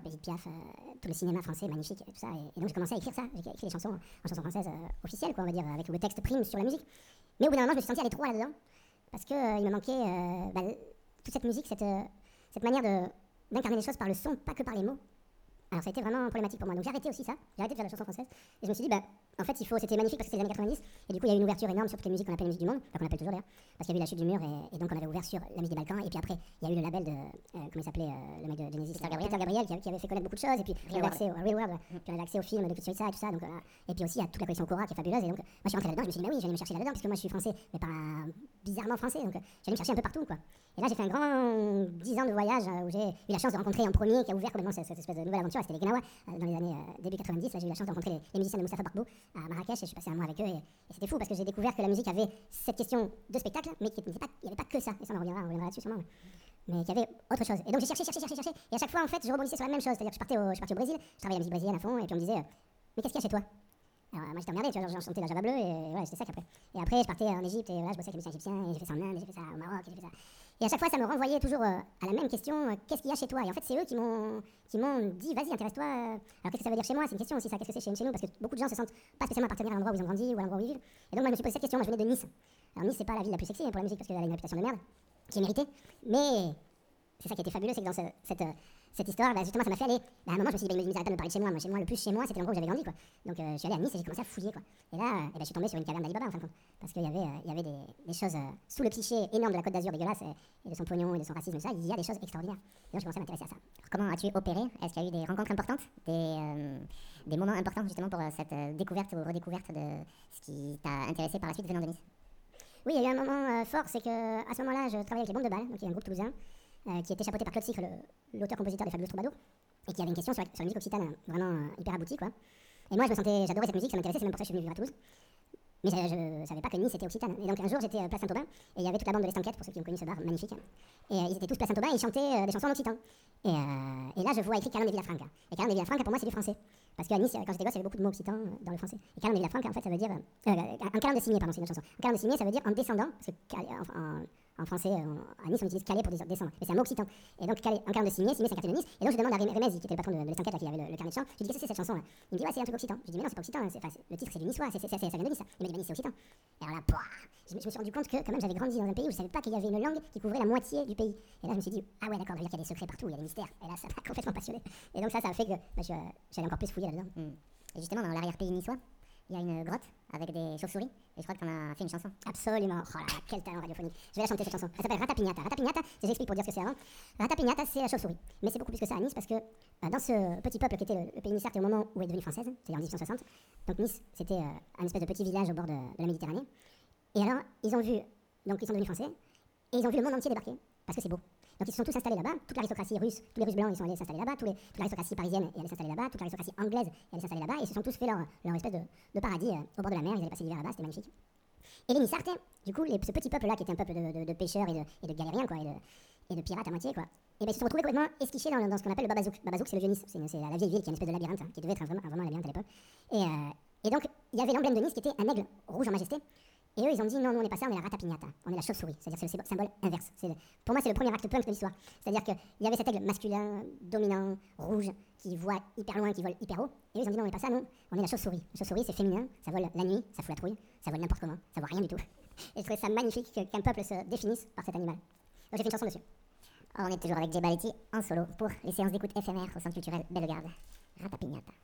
Edith Piaf, tout le cinéma français magnifique et tout ça. Et donc j'ai commencé à écrire ça. J'ai écrit des chansons en chansons françaises officielles, quoi, on va dire, avec le texte prime sur la musique. Mais au bout d'un moment, je me suis sentie aller trop là-dedans parce que il me manquait toute cette musique, cette manière d'incarner les choses par le son, pas que par les mots. Alors ça a été vraiment problématique pour moi. Donc j'ai arrêté aussi ça. J'ai arrêté de faire de la chanson française. Et je me suis dit, en fait, c'était magnifique parce que c'était les années 90. Et du coup, il y a eu une ouverture énorme sur toutes les musiques qu'on appelle les musiques du monde. Enfin, qu'on appelle toujours d'ailleurs. Parce qu'il y a eu la chute du mur et donc on avait ouvert sur la musique des Balkans. Et puis après, il y a eu le label de. Comment il s'appelait le mec de Genesis, Peter Gabriel qui avait fait connaître beaucoup de choses. Et puis on avait accès au Real World. Puis on avait accès au film de Kit Suicide et tout ça. Donc, et puis aussi à toute la collection Cora qui est fabuleuse. Et donc, moi je suis rentré là-dedans. Je me suis dit, oui, j'allais me chercher là-dedans. Parce que moi je suis français, mais pas bizarrement français. Donc j'allais me chercher un peu partout, quoi. Et là, j'ai fait un grand 10 ans de voyage où j'ai eu la chance de rencontrer un premier qui a ouvert complètement cette espèce de nouvelle aventure. C'était les Gnawa dans les années début 90. Là, j'ai eu la chance de rencontrer les musiciens de Mustapha Barbo à Marrakech et je suis passé un mois avec eux. Et c'était fou parce que j'ai découvert que la musique avait cette question de spectacle, mais qu'il n'y avait pas que ça. Et ça, on reviendra là-dessus sûrement. Mais qu'il y avait autre chose. Et donc j'ai cherché. Et à chaque fois, en fait, je rebondissais sur la même chose. C'est-à-dire que je suis parti au Brésil, je travaillais la musique brésilienne à fond, et puis on me disait, mais qu'est-ce qu'il y a chez toi? Alors moi j'étais emmerdé, tu vois, j'en chantais la Java Bleu et ouais, c'était ça qu'après. Et après je partais en Égypte et voilà, je bossais avec les musiciens égyptiens et j'ai fait ça en Inde, et j'ai fait ça au Maroc, et j'ai fait ça. Et à chaque fois ça me renvoyait toujours à la même question, qu'est-ce qu'il y a chez toi? Et en fait c'est eux qui m'ont dit vas-y intéresse-toi. Alors qu'est-ce que ça veut dire chez moi? C'est une question aussi ça, qu'est-ce que c'est chez nous? Parce que beaucoup de gens se sentent pas spécialement appartenir à l'endroit où ils ont grandi ou à l'endroit où ils vivent. Et donc moi je me suis posé cette question, moi je venais de Nice. Alors Nice c'est pas la ville la plus sexy pour la musique parce qu'elle a une réputation de merde, qui est méritée, mais c'est ça qui était fabuleux, c'est que dans cette histoire, justement, ça m'a fait aller. À un moment, je me suis dit, il s'arrête pas de me parler de chez moi. Moi, le plus chez moi, c'était l'endroit où j'avais grandi, quoi. Donc, je suis allé à Nice et j'ai commencé à fouiller, quoi. Et là, je suis tombé sur une caverne d'Ali Baba, en fin de compte. Parce qu'il y avait des choses sous le cliché énorme de la Côte d'Azur dégueulasse et de son pognon et de son racisme et ça. Il y a des choses extraordinaires. Et donc, j'ai commencé à m'intéresser à ça. Alors, comment as-tu opéré? Est-ce qu'il y a eu des rencontres importantes, des moments importants, justement, pour cette découverte ou redécouverte de ce qui t'a intéressé par la suite venant de Nice? Oui, il y a eu un moment fort, c'est qu'à ce moment-là, je travaillais avec les Bombes de Bâle, donc il y a un groupe toulousain. Qui était chapeauté par Claude Sicre, l'auteur-compositeur des Fabuleux Troubadours, et qui avait une question sur la musique occitane vraiment hyper aboutie, quoi. Et moi, j'adorais cette musique, ça m'intéressait, c'est même pour ça que je suis venu vivre à Toulouse. Mais je savais pas que Nice était occitane. Et donc un jour, j'étais place Saint-Aubin, et il y avait toute la bande de l'Estanquette, pour ceux qui ont connu ce bar magnifique. Et ils étaient tous place Saint-Aubin, et ils chantaient des chansons en occitan. Et là, je vois écrit Calan de Villafranca. Et Calan de Villafranca, pour moi, c'est du français. Parce qu'à Nice, quand j'étais gosse, il y avait beaucoup de mots occitans dans le français. Et Calan de Villafranca, en fait, ça veut dire. Un calan de signé, pardon, c'est une autre chanson. Un calan de signé, ça veut dire en descendant, parce que en français, à Nice, on utilise caler pour descendre. Mais c'est un mot occitan. Et donc, un calan de signé, c'est un quartier de Nice. Et donc, je demande à Rémez, qui était le patron de l'Estanquette, qui avait le carnet de chant, je lui dis, qu'est-ce que c'est cette chanson-là? Il me dit, ouais, c'est un truc occitan. Je lui dis, mais non, c'est pas occitan. Le titre, c'est du niçois, ça vient de Nice. Il m'a dit, Nice, c'est occitan. Et alors là, je me suis rendu compte que, quand même, j'avais grandi dans un pays où je savais pas qu'il y avait une langue qui couvrait la moitié du pays. Et là, je me suis dit, ah ouais, d'accord, ça veut dire qu'il y a des secrets partout, il y a des mystères. Et là, ça m'a complètement passionné. Et donc, ça a fait que j'allais encore plus fouiller là-dedans. Et justement, dans l'arrière-pays niçois, il y a une grotte avec des chauves-souris, et je crois que t'en as fait une chanson. Absolument. Oh là là, quel talent radiophonique. Je vais la chanter cette chanson. Elle s'appelle Ratapignata. Ratapignata, je j'explique pour dire ce que c'est avant. Ratapignata, c'est la chauve-souris. Mais c'est beaucoup plus que ça à Nice parce que dans ce petit peuple qui était le pays niçard au moment où elle est devenue française, c'est-à-dire en 1860. Donc Nice, c'était un espèce de petit village au bord de la Méditerranée. Et alors, ils sont devenus français, et ils ont vu le monde entier débarquer, parce que c'est beau. Donc ils se sont tous installés là-bas, toute l'aristocratie russe, tous les Russes blancs, ils sont allés s'installer là-bas, toute l'aristocratie parisienne est allée s'installer là-bas, toute l'aristocratie anglaise est allée s'installer là-bas, et ils se sont tous fait leur espèce de paradis au bord de la mer, ils allaient passer l'hiver là-bas, c'était magnifique. Et les Nissards, du coup, ce petit peuple-là, qui était un peuple de pêcheurs et de galériens, quoi, et de pirates à moitié, quoi, et ben ils se sont retrouvés complètement esquichés dans ce qu'on appelle le Babazouk. Babazouk, c'est le vieux Nice, c'est la vieille ville qui est une espèce de labyrinthe, qui devait être vraiment un labyrinthe à l'époque. Et donc, il y avait l'emblème de Nice qui était un aigle rouge en majesté. Et eux, ils ont dit non, nous on n'est pas ça, on est la Ratapignata, on est la chauve-souris. C'est-à-dire c'est le symbole inverse. Pour moi, c'est le premier acte punk de l'histoire. C'est-à-dire qu'il y avait cet aigle masculin, dominant, rouge, qui voit hyper loin, qui vole hyper haut. Et eux, ils ont dit non, on n'est pas ça, nous, on est la chauve-souris. La chauve-souris, c'est féminin, ça vole la nuit, ça fout la trouille, ça vole n'importe comment, ça voit rien du tout. Et je trouvais ça magnifique qu'un peuple se définisse par cet animal. Donc j'ai fait une chanson dessus. On est toujours avec Jay Baletti en solo pour les séances d'écoute éphémères au Centre culturel Bellegarde. Ratapignata.